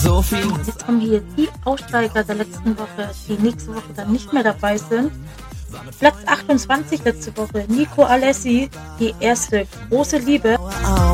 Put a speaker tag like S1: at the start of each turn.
S1: so viel.
S2: Jetzt kommen hier die Aussteiger der letzten Woche, die nächste Woche dann nicht mehr dabei sind. Platz 28 letzte Woche, Nico Alessi, die erste große Liebe.